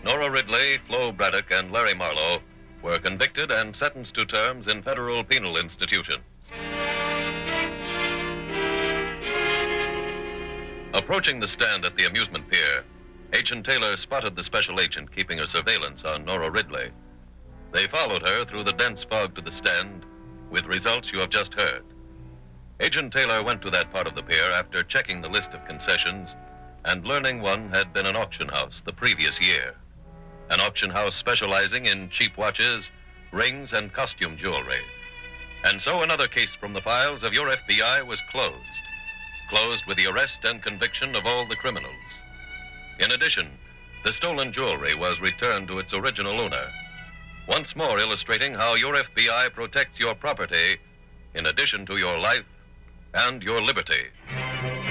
Nora Ridley, Flo Braddock, and Larry Marlowe were convicted and sentenced to terms in federal penal institutions. Approaching the stand at the amusement pier, Agent Taylor spotted the special agent keeping a surveillance on Nora Ridley. They followed her through the dense fog to the stand, with results you have just heard. Agent Taylor went to that part of the pier after checking the list of concessions and learning one had been an auction house the previous year. An auction house specializing in cheap watches, rings, and costume jewelry. And so another case from the files of your FBI was closed. Closed with the arrest and conviction of all the criminals. In addition, the stolen jewelry was returned to its original owner. Once more illustrating how your FBI protects your property in addition to your life and your liberty.